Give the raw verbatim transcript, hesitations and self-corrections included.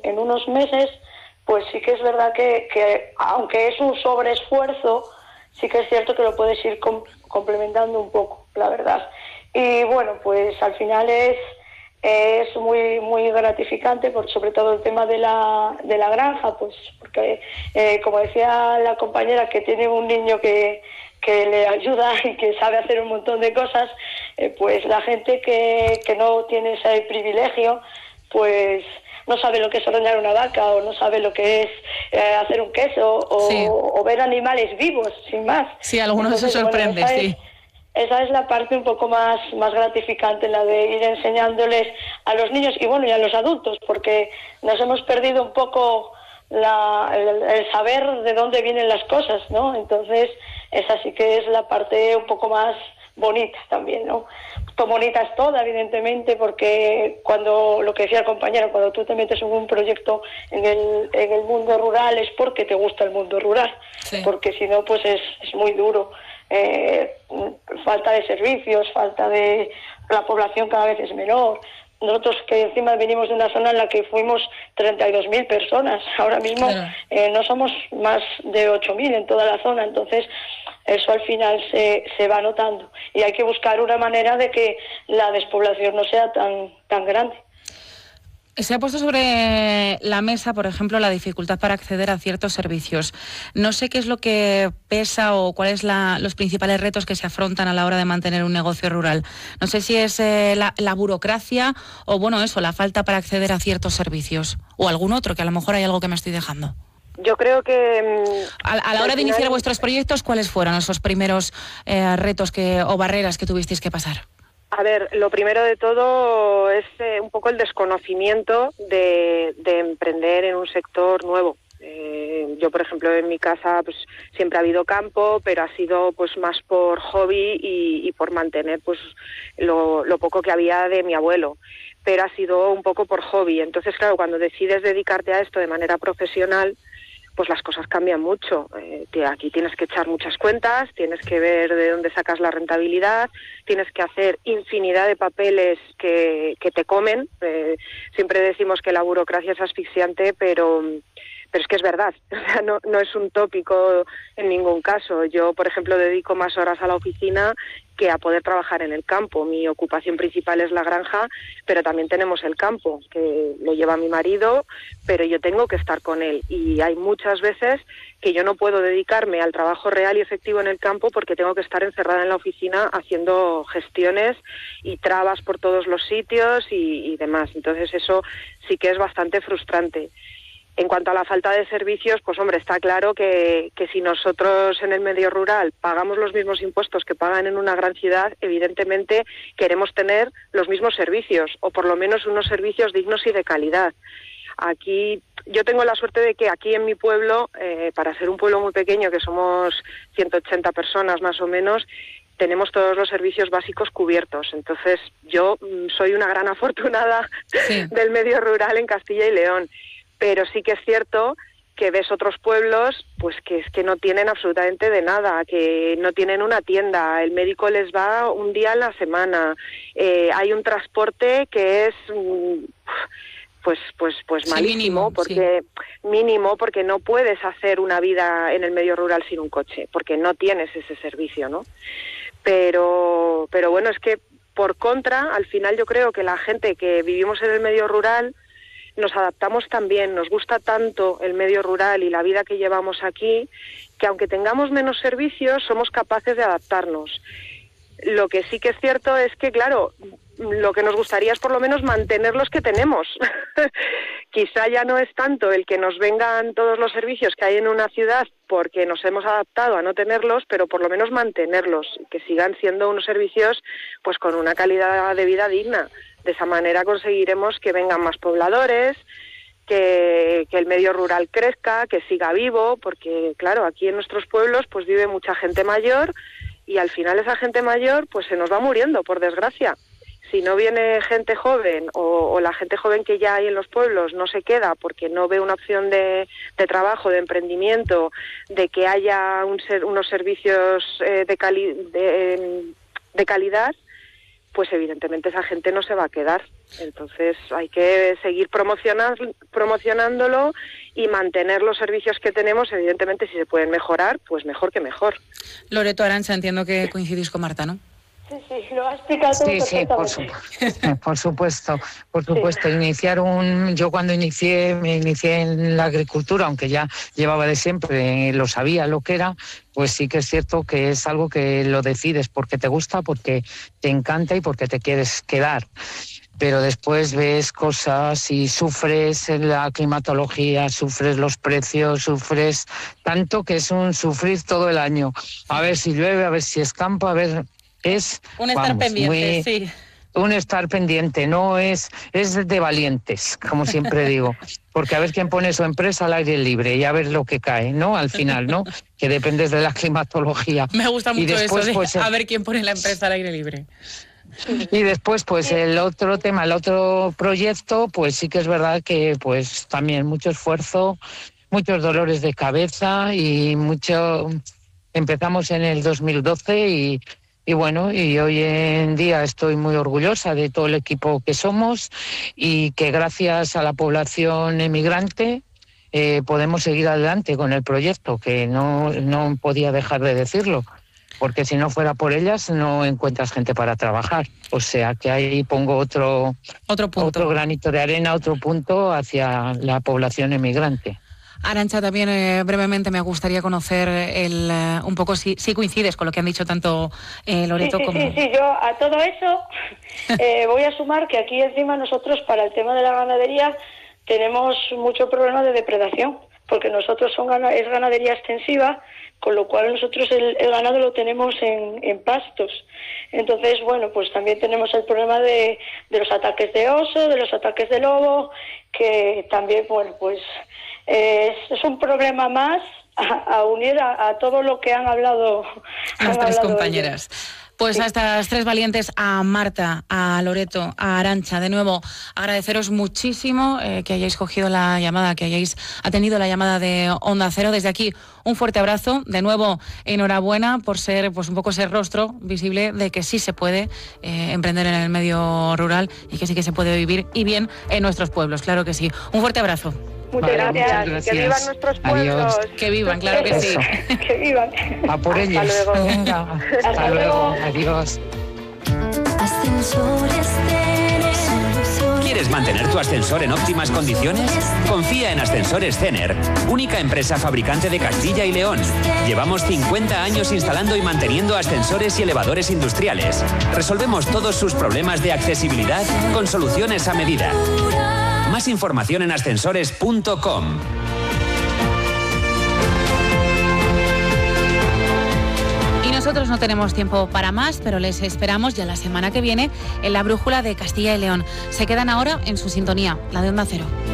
en unos meses, pues sí que es verdad que, que aunque es un sobreesfuerzo, sí que es cierto que lo puedes ir com- complementando un poco, la verdad. Y bueno, pues al final es, es muy muy gratificante, por, sobre todo el tema de la, de la granja, pues porque, eh, como decía la compañera, que tiene un niño que, que le ayuda y que sabe hacer un montón de cosas, eh, pues la gente que, que no tiene ese privilegio, pues no sabe lo que es ordeñar una vaca, o no sabe lo que es eh, hacer un queso, o, Sí. o ver animales vivos, sin más. Sí, algunos Entonces, se sorprende, bueno, esa sí. es, esa es la parte un poco más, más gratificante, la de ir enseñándoles a los niños y bueno, y a los adultos, porque nos hemos perdido un poco la, el, el saber de dónde vienen las cosas, ¿no? Entonces, esa sí que es la parte un poco más bonita también, ¿no? Todo bonita es toda, evidentemente, porque cuando, lo que decía el compañero, cuando tú te metes en un proyecto en el, en el mundo rural es porque te gusta el mundo rural, Sí. porque si no, pues es, es muy duro. Eh, falta de servicios, falta de... la población cada vez es menor. Nosotros que encima venimos de una zona en la que fuimos treinta y dos mil personas, ahora mismo Claro. eh, no somos más de ocho mil en toda la zona, entonces eso al final se, se va notando y hay que buscar una manera de que la despoblación no sea tan, tan grande. Se ha puesto sobre la mesa, por ejemplo, la dificultad para acceder a ciertos servicios. No sé qué es lo que pesa o cuáles son los principales retos que se afrontan a la hora de mantener un negocio rural. No sé si es eh, la, la burocracia o, bueno, eso, la falta para acceder a ciertos servicios. O algún otro, que a lo mejor hay algo que me estoy dejando. Yo creo que... A, a la hora de final... iniciar vuestros proyectos, ¿cuáles fueron esos primeros eh, retos que, o barreras que tuvisteis que pasar? A ver, lo primero de todo es eh, un poco el desconocimiento de, de emprender en un sector nuevo. Eh, yo, por ejemplo, en mi casa pues siempre ha habido campo, pero ha sido pues más por hobby y, y por mantener pues lo, lo poco que había de mi abuelo. Pero ha sido un poco por hobby. Entonces, claro, cuando decides dedicarte a esto de manera profesional, pues las cosas cambian mucho. Eh, aquí tienes que echar muchas cuentas, tienes que ver de dónde sacas la rentabilidad, tienes que hacer infinidad de papeles que, que te comen. Eh, siempre decimos que la burocracia es asfixiante, pero... pero es que es verdad, o sea, no, no es un tópico en ningún caso. Yo, por ejemplo, dedico más horas a la oficina que a poder trabajar en el campo. Mi ocupación principal es la granja, pero también tenemos el campo, que lo lleva mi marido, pero yo tengo que estar con él. Y hay muchas veces que yo no puedo dedicarme al trabajo real y efectivo en el campo porque tengo que estar encerrada en la oficina haciendo gestiones y trabas por todos los sitios y, y demás. Entonces eso sí que es bastante frustrante. En cuanto a la falta de servicios, pues hombre, está claro que, que si nosotros en el medio rural pagamos los mismos impuestos que pagan en una gran ciudad, evidentemente queremos tener los mismos servicios, o por lo menos unos servicios dignos y de calidad. Aquí, yo tengo la suerte de que aquí en mi pueblo, eh, para ser un pueblo muy pequeño, que somos ciento ochenta personas más o menos, tenemos todos los servicios básicos cubiertos. Entonces, yo mm, soy una gran afortunada sí. del medio rural en Castilla y León. Pero sí que es cierto que ves otros pueblos pues que es que no tienen absolutamente de nada, que no tienen una tienda, el médico les va un día a la semana, eh, hay un transporte que es pues pues pues malísimo, sí, mínimo, porque sí. mínimo porque no puedes hacer una vida en el medio rural sin un coche, porque no tienes ese servicio, ¿no? Pero pero bueno, es que por contra, al final yo creo que la gente que vivimos en el medio rural nos adaptamos también, nos gusta tanto el medio rural y la vida que llevamos aquí, que aunque tengamos menos servicios, somos capaces de adaptarnos. Lo que sí que es cierto es que, claro, lo que nos gustaría es por lo menos mantener los que tenemos. Quizá ya no es tanto el que nos vengan todos los servicios que hay en una ciudad porque nos hemos adaptado a no tenerlos, pero por lo menos mantenerlos, que sigan siendo unos servicios pues con una calidad de vida digna. De esa manera conseguiremos que vengan más pobladores, que, que el medio rural crezca, que siga vivo, porque claro, aquí en nuestros pueblos pues vive mucha gente mayor y al final esa gente mayor pues se nos va muriendo, por desgracia. Si no viene gente joven o, o la gente joven que ya hay en los pueblos no se queda porque no ve una opción de, de trabajo, de emprendimiento, de que haya un ser, unos servicios eh, de, cali, de, de calidad, pues evidentemente esa gente no se va a quedar. Entonces hay que seguir promocionar, promocionándolo y mantener los servicios que tenemos. Evidentemente, si se pueden mejorar, pues mejor que mejor. Loreto, Arantxa, entiendo que coincidís con Marta, ¿no? Sí, sí, lo ha explicado todo Sí, sí, por, su, por supuesto, por supuesto. Sí. Iniciar un, yo cuando inicié, me inicié en la agricultura, aunque ya llevaba de siempre, lo sabía lo que era, pues sí que es cierto que es algo que lo decides porque te gusta, porque te encanta y porque te quieres quedar. Pero después ves cosas y sufres la climatología, sufres los precios, sufres tanto que es un sufrir todo el año. A ver si llueve, a ver si escampa, a ver... Es un estar vamos, pendiente, muy, sí. Un estar pendiente, no es, es de valientes, como siempre digo. Porque a ver quién pone su empresa al aire libre y a ver lo que cae, ¿no? Al final, ¿no? Que dependes de la climatología. Me gusta mucho y después, eso de pues, a ver quién pone la empresa al aire libre. Y después, pues el otro tema, el otro proyecto, pues sí que es verdad que pues también mucho esfuerzo, muchos dolores de cabeza y mucho... Empezamos en el dos mil doce y... Y bueno, y hoy en día estoy muy orgullosa de todo el equipo que somos y que gracias a la población emigrante eh, podemos seguir adelante con el proyecto, que no, no podía dejar de decirlo, porque si no fuera por ellas no encuentras gente para trabajar. O sea que ahí pongo otro, otro, punto. otro granito de arena, otro punto hacia la población emigrante. Arantxa, también eh, brevemente me gustaría conocer el, eh, un poco si, si coincides con lo que han dicho tanto eh, Loreto sí, sí, como... Sí, sí, yo a todo eso eh, voy a sumar que aquí encima nosotros para el tema de la ganadería tenemos mucho problema de depredación, porque nosotros son es ganadería extensiva, con lo cual nosotros el, el ganado lo tenemos en, en pastos. Entonces, bueno, pues también tenemos el problema de, de los ataques de oso, de los ataques de lobo, que también, bueno, pues... Es, es un problema más a, a unir a, a todo lo que han hablado las han tres hablado compañeras. Ellos. Pues sí. A estas tres valientes, a Marta, a Loreto, a Arantxa, de nuevo agradeceros muchísimo eh, que hayáis cogido la llamada, que hayáis atendido la llamada de Onda Cero. Desde aquí un fuerte abrazo, de nuevo enhorabuena por ser pues un poco ese rostro visible de que sí se puede eh, emprender en el medio rural y que sí que se puede vivir y bien en nuestros pueblos, claro que sí. Un fuerte abrazo. Muchas, vale, gracias. muchas gracias. Que vivan nuestros pueblos. Adiós. Que vivan, claro que sí. Que vivan. A por ellos. Hasta luego. Venga, hasta, hasta luego. luego. Adiós. ¿Quieres mantener tu ascensor en óptimas condiciones? Confía en Ascensores Cener, única empresa fabricante de Castilla y León. Llevamos cincuenta años instalando y manteniendo ascensores y elevadores industriales. Resolvemos todos sus problemas de accesibilidad con soluciones a medida. Más información en ascensores punto com. Y nosotros no tenemos tiempo para más, pero les esperamos ya la semana que viene en la Brújula de Castilla y León. Se quedan ahora en su sintonía, la de Onda Cero.